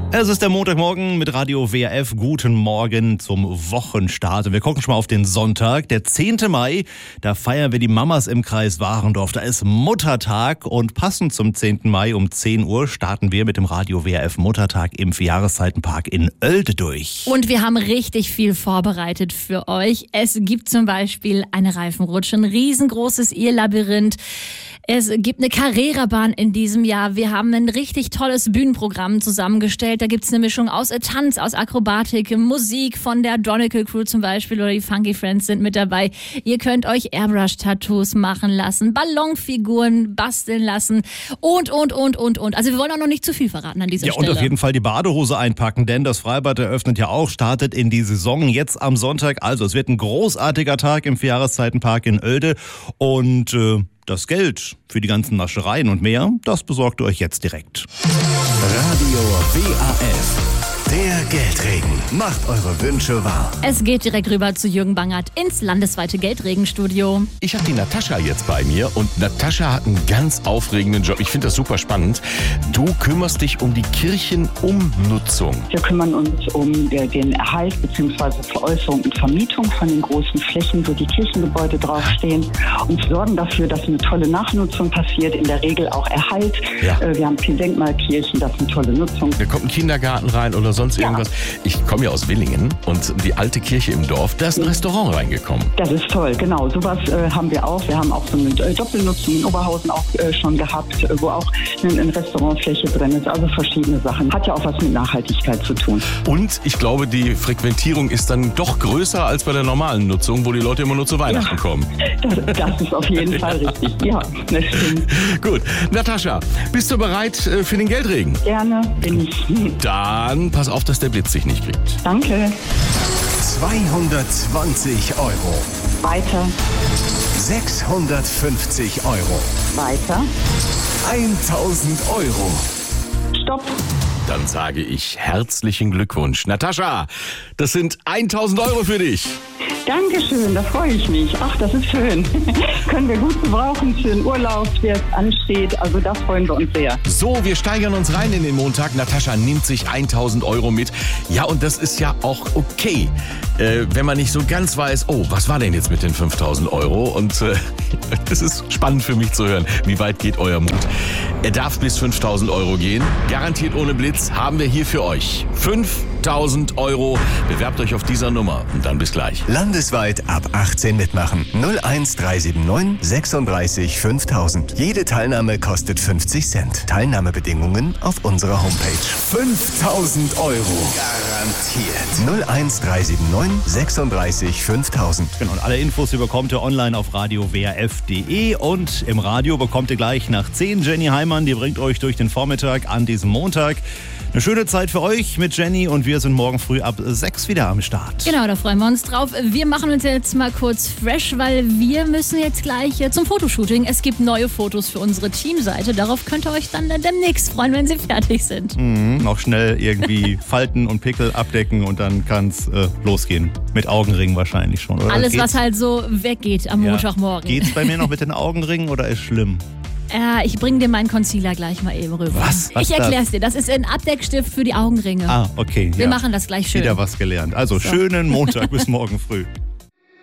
Es ist der Montagmorgen mit Radio WRF. Guten Morgen zum Wochenstart. Und wir gucken schon mal auf den Sonntag, der 10. Mai. Da feiern wir die Mamas im Kreis Warendorf. Da ist Muttertag und passend zum 10. Mai um 10 Uhr starten wir mit dem Radio WRF Muttertag im Vierjahreszeitenpark in Oelde durch. Und wir haben richtig viel vorbereitet für euch. Es gibt zum Beispiel eine Reifenrutsche, ein riesengroßes Irrlabyrinth. Es gibt eine Carrera-Bahn in diesem Jahr. Wir haben ein richtig tolles Bühnenprogramm zusammengestellt. Da gibt es eine Mischung aus Tanz, aus Akrobatik, Musik von der Donicle Crew zum Beispiel oder die Funky Friends sind mit dabei. Ihr könnt euch Airbrush-Tattoos machen lassen, Ballonfiguren basteln lassen und. Also wir wollen auch noch nicht zu viel verraten an dieser Stelle. Ja, und auf jeden Fall die Badehose einpacken, denn das Freibad eröffnet ja auch, startet in die Saison jetzt am Sonntag. Also es wird ein großartiger Tag im Vierjahreszeitenpark in Oelde und das Geld für die ganzen Naschereien und mehr, das besorgt ihr euch jetzt direkt. Radio WAF, der Geldregen. Macht eure Wünsche wahr. Es geht direkt rüber zu Jürgen Bangert ins landesweite Geldregenstudio. Ich habe die Natascha jetzt bei mir und Natascha hat einen ganz aufregenden Job. Ich finde das super spannend. Du kümmerst dich um die Kirchenumnutzung. Wir kümmern uns um den Erhalt bzw. Veräußerung und Vermietung von den großen Flächen, wo die Kirchengebäude draufstehen und sorgen dafür, dass eine tolle Nachnutzung passiert, in der Regel auch Erhalt. Ja. Wir haben viel Denkmalkirchen, das ist eine tolle Nutzung. Da kommt ein Kindergarten rein oder sonst irgendwas. Ich komme ja aus Willingen und die alte Kirche im Dorf, da ist ein Restaurant reingekommen. Das ist toll, genau. Sowas haben wir auch. Wir haben auch so eine Doppelnutzung in Oberhausen auch schon gehabt, wo auch eine Restaurantfläche drin ist. Also verschiedene Sachen. Hat ja auch was mit Nachhaltigkeit zu tun. Und ich glaube, die Frequentierung ist dann doch größer als bei der normalen Nutzung, wo die Leute immer nur zu Weihnachten kommen. Das ist auf jeden Fall richtig. Ja, das stimmt. Gut. Natascha, bist du bereit für den Geldregen? Gerne bin ich. Dann pass auf, dass der Blitz dich nicht kriegt. Danke. 220 Euro. Weiter. 650 Euro. Weiter. 1000 Euro. Stopp. Dann sage ich herzlichen Glückwunsch. Natascha, das sind 1000 Euro für dich. Dankeschön, da freue ich mich. Ach, das ist schön. Können wir gut gebrauchen für den Urlaub, der es ansteht. Also da freuen wir uns sehr. So, wir steigern uns rein in den Montag. Natascha nimmt sich 1000 Euro mit. Ja, und das ist ja auch okay, wenn man nicht so ganz weiß, oh, was war denn jetzt mit den 5000 Euro? Und das ist spannend für mich zu hören. Wie weit geht euer Mut? Er darf bis 5000 Euro gehen. Garantiert ohne Blitz haben wir hier für euch 5000 Euro. Bewerbt euch auf dieser Nummer und dann bis gleich. Landesweit ab 18 mitmachen. 01379 36 5000. Jede Teilnahme kostet 50 Cent. Teilnahmebedingungen auf unserer Homepage. 5000 Euro. Garantiert. 01379 36 5000. Genau, und alle Infos bekommt ihr online auf radiowrf.de und im Radio bekommt ihr gleich nach 10 Jenny Heimann. Die bringt euch durch den Vormittag an diesem Montag. Eine schöne Zeit für euch mit Jenny und wir sind morgen früh ab 6 wieder am Start. Genau, da freuen wir uns drauf. Wir machen uns jetzt mal kurz fresh, weil wir müssen jetzt gleich zum Fotoshooting. Es gibt neue Fotos für unsere Teamseite. Darauf könnt ihr euch dann demnächst freuen, wenn sie fertig sind. Noch schnell irgendwie Falten und Pickel abdecken und dann kann's losgehen. Mit Augenringen wahrscheinlich schon, oder? Alles, was halt so weggeht am Montagmorgen. Geht's bei mir noch mit den Augenringen oder ist schlimm? Ich bringe dir meinen Concealer gleich mal eben rüber. Was Ich erklär's dir. Das ist ein Abdeckstift für die Augenringe. Ah, okay. Wir machen das gleich schön. Wieder was gelernt. Also schönen Montag bis morgen früh.